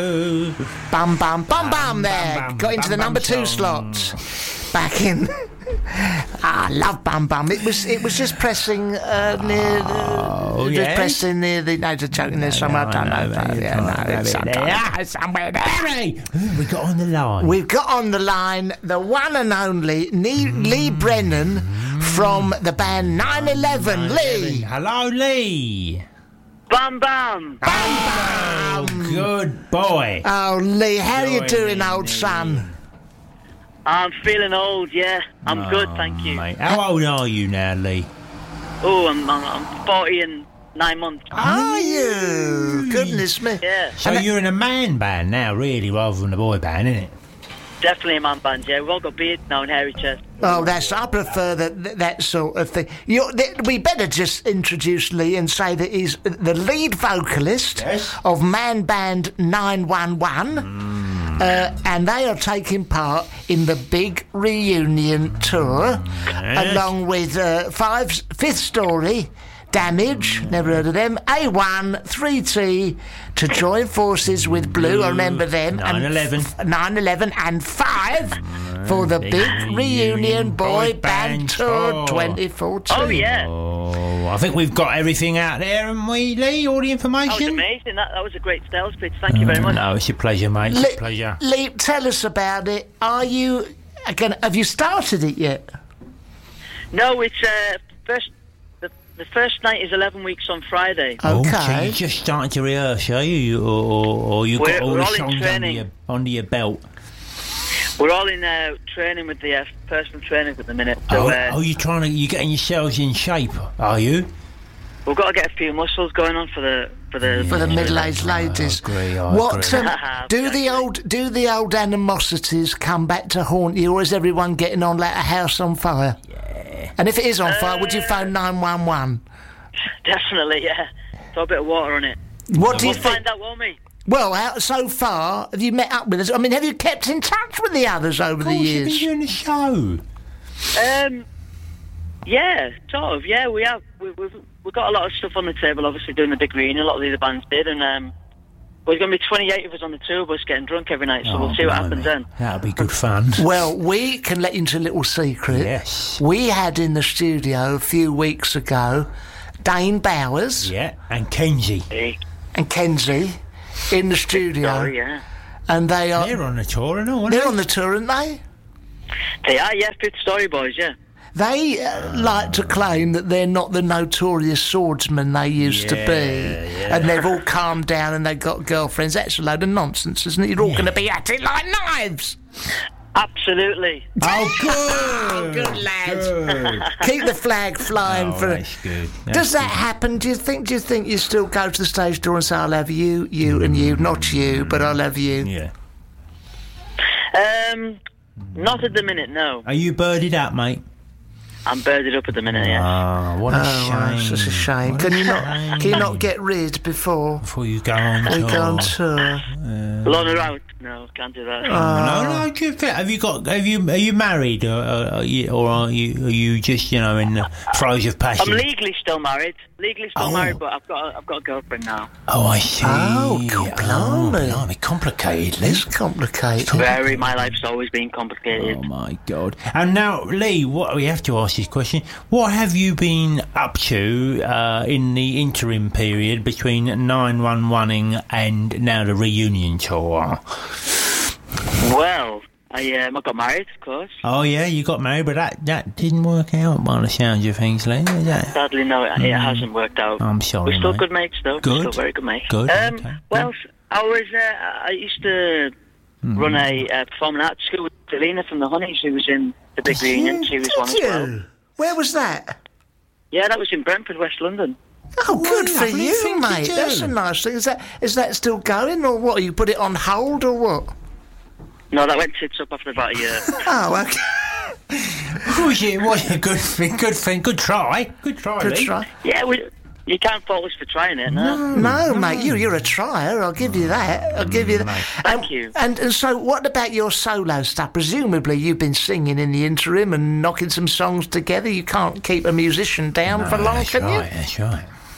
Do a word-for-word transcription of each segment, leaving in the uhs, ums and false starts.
Bum, bum, bum, bum there. bum, Got into bum, the number bum two song. slot. Back in. Ah, I love Bum Bum. It was it was just pressing uh, near the... Oh, just yes? pressing near the... No, just joking. There's somewhere, I don't know. no, yeah, no, no, no, it's no, sometime- yeah. somewhere there. Harry, who we got on the line? We've got on the line the one and only Lee, Lee Brennan from the band nine eleven. Lee. Hello, Lee. Bum bum! Oh, good boy. Oh, Lee, how are you Joining doing, old me. son? I'm feeling old, yeah. I'm good, Oh, thank you. Mate. How old are you now, Lee? Oh, I'm, I'm, I'm forty and nine months. Are you? Goodness me. Yeah, So you're in a man band now, really, rather than a boy band, isn't it? definitely a man band, yeah. We've all got beards now and hairy chest. Oh, that's. I prefer that that sort of thing. You, th- we better just introduce Lee and say that he's the lead vocalist Yes. of man band nine one one, uh, and they are taking part in the big reunion tour, Yes. along with uh, five, Fifth Story, Damage, never heard of them, A one, three T, to join forces with Blue, I remember them, nine eleven. nine eleven and five for the big reunion boy band tour twenty fourteen. Oh, yeah. Oh, I think we've got everything out there, haven't we, Lee? All the That was information? amazing. That, that was a great sales pitch. Thank you very much. No, it's a pleasure, mate. It's Lee, a pleasure. Lee, tell us about it. Are you, again, have you started it yet? No, it's uh, first. The, the first night is eleven weeks on Friday. Oh, so Okay. you're just starting to rehearse, are you? Or, or, or you We're- got all we're the all in songs under training. your, under your belt? We're all in uh, training with the uh, personal trainers at the minute. So Oh, uh, oh, you're trying to, you're getting yourselves in shape, are you? we've got to get a few muscles going on for the for the. For the middle-aged ladies. I agree, I What agree. um, do the old do the old animosities come back to haunt you, or is everyone getting on like a house on fire? Yeah. And if it is on fire, would you phone nine one one? Definitely, yeah. Throw a bit of water on it. What do you We'll think? find out, won't we? Well, how, so far, have you met up with us? I mean, have you kept in touch with the others over Of the course, you've been years? doing the show. Um, yeah, sort of. Yeah, we have. We, we've we've got a lot of stuff on the table. Obviously, doing the big reunion. A lot of the other bands did, and um, there's going to be twenty-eight of us on the tour bus getting drunk every night. So Oh, we'll see what blimey. happens then. That'll be good fun. Well, we can let you into a little secret. Yes. We had in the studio a few weeks ago Dane Bowers Yeah, and Kenzie. Hey, and Kenzie in the studio, sorry, yeah. and they are They're on the tour and all, aren't they're they? on the tour, aren't they? They are, yeah. Fifth Story boys, yeah. They uh, like to claim that they're not the notorious swordsmen they used to Yeah, be, yeah. and they've all calmed down and they've got girlfriends. That's a load of nonsense, isn't it? You're all going to be at it like knives. Absolutely. Oh, good. Good lads. Good. Keep the flag flying Oh, for. that's good. That's Does that good. happen? Do you think? Do you think you still go to the stage door and say, "I'll have you, you, and you"? Not you, but I'll have you. Yeah. Um, not at the minute, no. Are you birded up, mate? I'm birded up at the minute, yeah. Oh, what a Oh, shame. well, it's just a shame. What Can a you not? shame. Can you not get rid before Before you go on we tour? go on tour? Loan her out? No, can't do that. no, no, good fit. Have you got? Have you? Are you married, or, or, are you, or are you? Are you just, you know, in the throes of passion? I'm legally still married. Legally still Oh. married, but I've got a, I've got a girlfriend now. Oh, I see. Oh, God, oh, blimey. blimey, complicated, It's Lee. complicated. Very, my life's always been complicated. Oh my God! And now, Lee, what we have to ask this question: what have you been up to uh, in the interim period between nine one one-ing and now the reunion tour? Well, I um, I got married, of course. Oh yeah, you got married, but that, that didn't work out by the sounds of things, Lee. Is that? Sadly, no, it, it hasn't worked out. I'm sorry, We're still mate. good mates, though. Good. Still very good mates. Good, Um, okay. Well, I was. Uh, I used to run a uh, performing arts school with Selena from the Honeys, who was in the big reunion. She was one as Did well. you? Where was that? Yeah, that was in Brentford, West London. Oh, good Well, for lovely you, thing to mate. do. That's a nice thing. Is that is that still going, or what? You put it on hold, or what? No, that went tits up after about a year. Oh, okay. Was it? Was it a good thing? Good thing. Good try. Good try. Good Lee. try. Yeah, we, you can't fault us for trying it, no? No, mate, you, you're a trier. I'll give you that. I'll give you that. Thank and, you. And, and so, what about your solo stuff? Presumably, you've been singing in the interim and knocking some songs together. You can't keep a musician down for long, That's can right. That's right.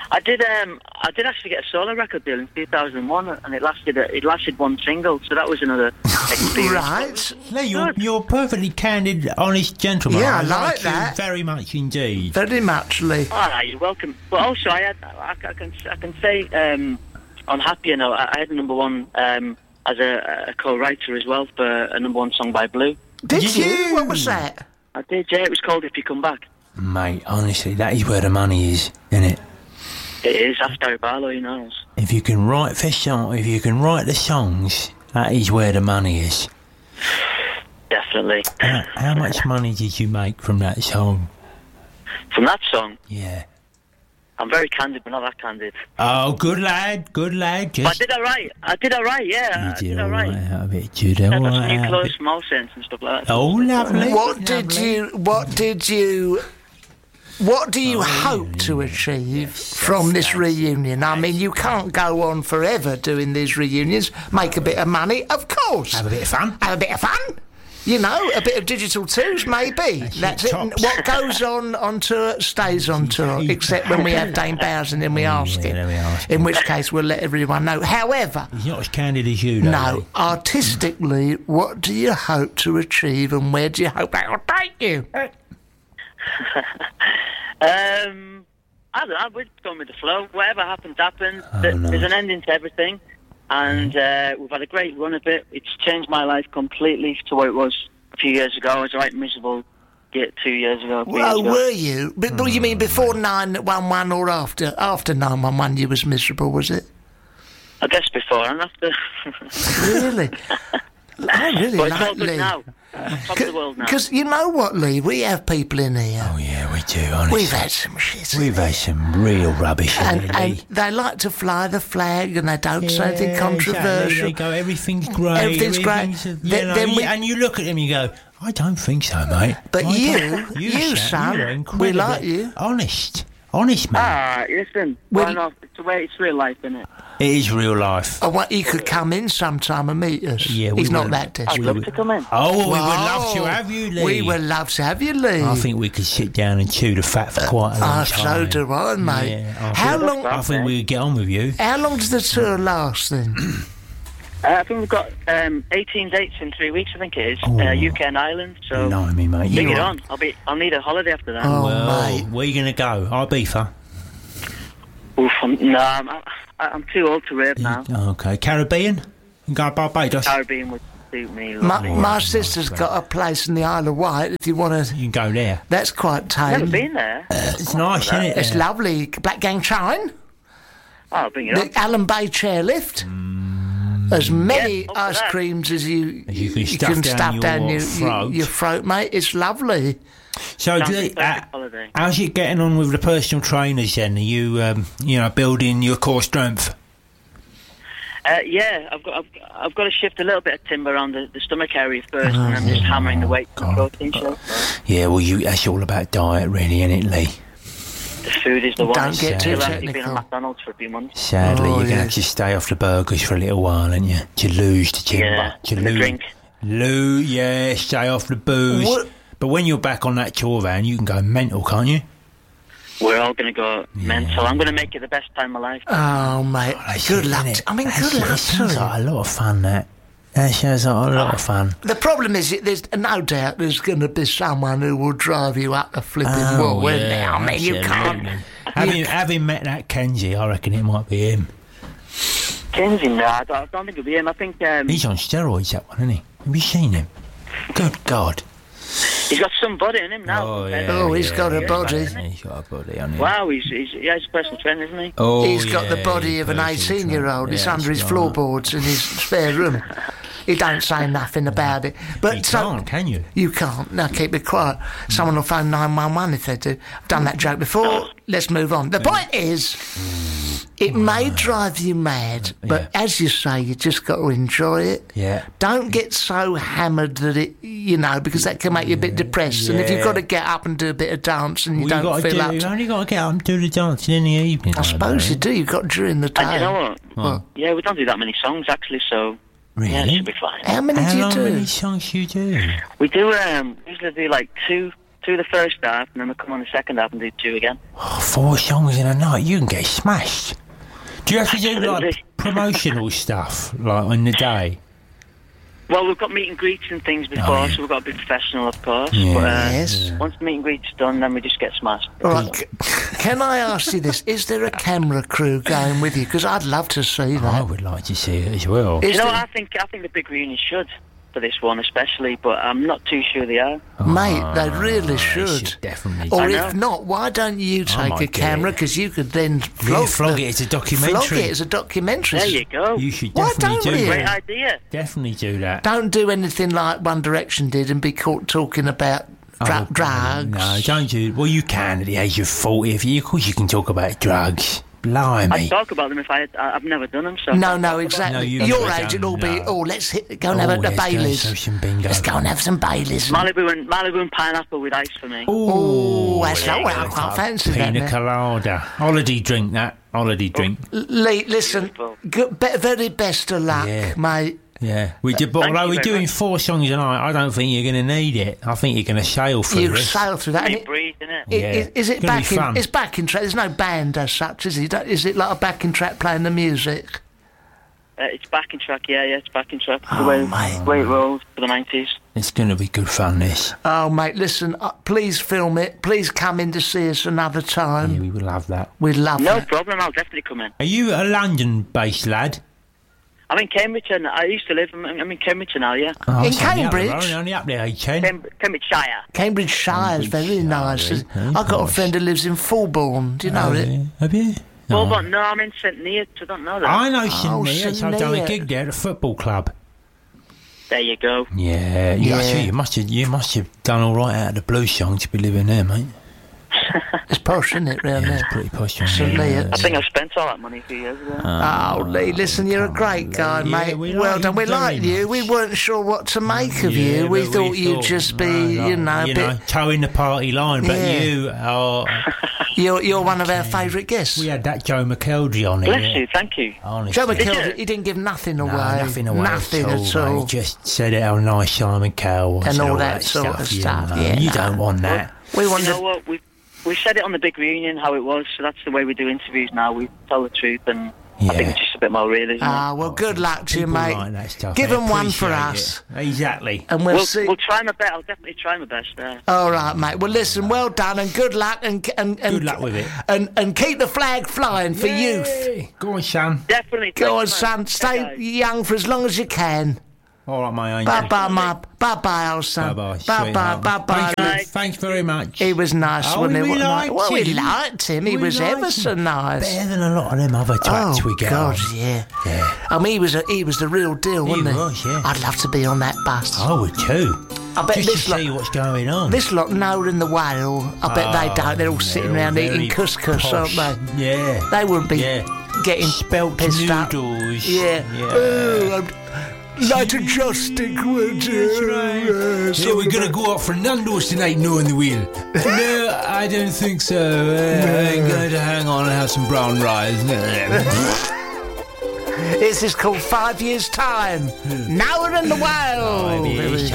I did. Um, I did actually get a solo record deal in two thousand one, and it lasted. A, it lasted one single, so that was another experience. Right. Lee, you're, Good. you're a perfectly candid, honest gentleman. Yeah, I I like you that. very much indeed. Very much, Lee. All right, you're welcome. But also, I had. I, I can. I can say. Um, on Happier Note, I, I had a number one um, as a, a co-writer as well for a number one song by Blue. Did, Did you? you? What was that? I did. Yeah, it was called "If You Come Back." Mate, honestly, that is where the money is, isn't it? It is. Ask Gary Barlow, he knows. If you can write for song, if you can write the songs, that is where the money is. Definitely. How, how much money did you make from that song? From that song, Yeah. I'm very candid, but not that candid. Oh, good lad, good lad. But I Just did all right. I did all right. Yeah, you I did did all all right right. out of it. Did all I got some right new out of clothes it. from All Sense and stuff like that. Oh, lovely. What did lovely. you? What did you? What do Oh, you hope to achieve from this reunion? I mean, you can't go on forever doing these reunions. Make a bit of money, of course. Have a bit of fun. Have a bit of fun. You know, a bit of digital twos, maybe. That's That's it, it. tops. What goes on on tour stays on tour, except when we have Dane Bowers and then we ask yeah, him. then we ask In which case, we'll let everyone know. However, He's not as candid as you, though. no, Lee. artistically, what do you hope to achieve, and where do you hope that will take you? Um, I don't know. We're going with the flow. Whatever happens, happens. Oh, Th- nice. There's an ending to everything, and uh, we've had a great run of it. It's changed my life completely to what it was a few years ago. I was right miserable get two years ago. Three Well, years ago. were you? But, but you mean before nine one one or after? After nine one one you was miserable, was it? I guess before and after. Really? I really But it's all like good Lee. now. Top of the world now. Because you know what, Lee? We have people in here. Oh, yeah, we do, honestly. We've had some shit. We've had some real rubbish in and, it, and Lee. they like to fly the flag and they don't say anything Yeah, controversial. Exactly. They go, everything's great. Everything's great. everything's, uh, you Then- know, then we- and you look at them and you go, I don't think so, mate. But I you- don't- you, son, you're we incredibly like you. Honest. Honest, man. Ah, listen. Well, Why you- not? It's the way it's real life, isn't it? It is real life. I want you could come in sometime and meet us. Yeah, we He's not will. that I'd desperate. love to come in. Oh, we would Wow. love to have you, Lee. We would love to have you, Lee. I think we could sit down and chew the fat for quite a long Ah, time. so do I, mate. Yeah, I How think- long? I think we could get on with you. How long does the tour last then? Uh, I think we've got um, eighteen dates in three weeks. I think it is. Oh. Uh, U K and Ireland. So Blimey, mate. bring You it are- on. I'll be. I'll need a holiday after that. Oh, Well, mate. where are you going to go? Ibiza? Oof, I'm, no, I'm, I- I'm too old to rave now. Okay. Caribbean? Go Barbados? Caribbean would suit me. My, lovely. my sister's got a place in the Isle of Wight. If you want to, You can go there. that's quite Never tame. been there. It's nice, isn't it? It's there? lovely. Black Gang Chine, Oh, bring it on. the Allen Bay chairlift. As many Yeah, up for ice that. creams as you, You can stuff down your your, throat. your throat, mate. It's lovely. So, Sounds do like they, a uh, perfect holiday. how's it getting on with the personal trainers then? Are you, um, you know, building your core strength? Uh, yeah, I've got I've, I've got to shift a little bit of timber around the, the stomach area first, and I'm just hammering the weight and protein shake. Yeah, well, you that's all about diet, really, isn't it, Lee? The food is the one. Don't get too I've actually been technical. on McDonald's for a few months. Sadly, Oh, you're going to yeah. have to stay off the burgers for a little while, aren't you? To lose the timber. Yeah, to and the lose, drink. Lose, yeah, stay off the booze. What- But when you're back on that tour van, you can go mental, can't you? We're all going to go mental. I'm going to make it the best time of my life. Oh, mate. That's good it, luck. innit? to- I mean, That's good it. luck It sounds to you. like a lot of fun, that. That sounds like a lot of fun. The problem is, that there's no doubt there's going to be someone who will drive you up the flipping Oh, wall, isn't yeah, there? I mean, you absolutely. can't. Having, having met that Kenzie, I reckon it might be him. Kenzie, no, I don't, I don't think it'll be him. I think um, He's on steroids, that one, isn't he? Have you seen him? Good God. he's got some body in him now. Oh, he's got a body. He's got a body on him. Wow, he's, he's yeah, he's a personal trainer, isn't he? Oh, He's got the yeah, body of an personal eighteen-year-old. trainer. It's Yeah, under his that's right. floorboards in his spare room. He don't say nothing about it. But You so, can't, can you? You can't. No, keep it quiet. Someone will phone nine one one if they do. I've done that joke before. Let's move on. The point is, it may drive you mad, but Yeah. as you say, you just got to enjoy it. Yeah. Don't get so hammered that it, you know, because that can make you a bit depressed. And if you've Yeah. got to get up and do a bit of dance and you Well, you don't gotta feel do, up you to, only got to get up and do the dancing in the evening. I suppose you do. You've got during the day. And you know what? What? Yeah, we don't do that many songs, actually, so Really? yeah, it should be fine. How many How do you long do? many songs do you do? We do, um, usually do like two do the first half, and then we'll come on the second half and do two again. Oh, four songs in a night, you can get smashed. Do you have to do like Absolutely. promotional stuff like in the day? Well, we've got meet and greets and things before, Oh, yeah. so we've got to be professional, of course. Yeah. But, uh, Yes. once the meet and greet's done, then we just get smashed. All right, c- can I ask you this? Is there a camera crew going with you? Because I'd love to see I that. would like to see it as well. Is You know, there- I think I think the big reunion should for this one especially, but I'm not too sure they are. Mate, they Ah, really they should. definitely. Or I if know. not, why don't you take might a get camera? it. Because you could then Yeah, flog, flog the- it as a flog documentary. it as a documentary. There you go. You should Why definitely don't do we? Great that. idea. Definitely do that. Don't do anything like One Direction did and be caught talking about dra- Oh, drugs. No, don't do. Well, you can at the age of forty. If you, of course, you can talk about drugs. I'd Blimey. talk about them if I had, I- I've never done them, so... No, no, exactly. No, you've Your never age, done- it'll be, no. oh, let's hit, go and have Oh, a, the let's go and Baileys. have some bingo. Let's go and have some Baileys. Malibu and, Malibu and pineapple with ice for me. Oh, that's there not you what I go. quite fancy that. Pina now. colada. Holiday drink, that. Holiday drink. Lee, listen, Beautiful. good, be, very best of luck, Yeah. mate. Yeah. We did, but Thank although you we're very doing much. four songs a night, I don't think you're going to need it. I think you're going to sail through You this. sail through that. And Deep it, breathe, innit? it, Yeah. is, is it It's gonna be backing? fun. It's backing track. There's no band as such, is it? Don't- Is it like a backing track playing the music? Uh, it's backing track, yeah, yeah, it's backing track. Oh, the way, mate. the way it rolls for the nineties. It's going to be good fun, this. Oh, mate, listen, uh, please film it. Please come in to see us another time. Yeah, we will love that. We'd love No it. problem, I'll definitely come in. Are you a London-based lad? I'm in Cambridge, and I used to live, I'm I'm in Cambridge now, yeah. Oh, In it's only up the Cambridge? road, only up there, A ten. Cam- Cambridgeshire. Cambridgeshire is very nice. Cambridgeshire, eh? I've got a Gosh. friend who lives in Fulbourn. Do you know Oh, it? yeah. Have you? Well, No. but no, I'm in St Neots, I don't know that. I know Oh, St Neots. I've done a St gig there at a football club. There you go. Yeah, you, Yeah. actually, you must have you must have done all right out of the blues song to be living there, mate. It's posh, isn't it, round Yeah, there? it's pretty posh. around St there, Neots. I think I've spent all that money a few years ago. Oh, Lee, listen, you're a great guy, Yeah, mate. we well like done. you We like very you. We much. weren't sure what to make of Yeah, you. We but thought you'd just be, no, you know, a you bit. know, towing the party line. But Yeah. you are. You're, you're one of our favourite guests. We had that Joe McKeldry on Bless here. you, thank you. Honestly. Joe Did McKeldry, you? he didn't give nothing away. No, nothing away Nothing at all. at all. Mate. Just said it how nice Simon Cowell was And all all that sort of you stuff, know. yeah, you no. don't want that. We You wanted. know what? We we said it on the big reunion how it was, so that's the way we do interviews now. We tell the truth, and I think Yeah. it's just a bit more real, isn't it? Ah, well, good luck to you, People mate. like that stuff. Give They them one for appreciate us, it. Exactly. and we'll, we'll, see. we'll try my best. I'll definitely try my best there. All right, mate. Well, listen, well done, and good luck, and and, and Good luck with it. and and keep the flag flying for youth. Yay. Go on, Sam. Definitely. Go on, thanks, son. man. Stay Okay. young for as long as you can. All right, my angel. Bye bye, my bye bye, old son. Bye-bye, bye bye, sweetheart. bye bye. Thank you. Thanks very much. He was nice, Oh, wasn't he? we What a nice- liked well, we him. liked him. He We was liked ever so him. nice. Better than a lot of them other twats Oh we get God, on. yeah. Yeah. I mean, he was a, he was the real deal, wasn't he? was, yeah. I'd love to be on that bus. I would too. I bet Just this to lot, see what's going on. this lot know in the whale. I bet they Oh, don't. They're all sitting they're all around eating very couscous, posh. aren't they? Yeah. They wouldn't be Yeah. getting Spelt pissed up. noodles. Yeah. Yeah. Oh, I'd like a joystick, would you? That's right. Yeah, Yeah, sort we're of gonna a- go out for Nando's tonight, no on the wheel. No, I don't think so. Uh, I'm going to hang on and have some brown rice. This is called Five Years' Time. Now we're in the whale. Five There we years' go.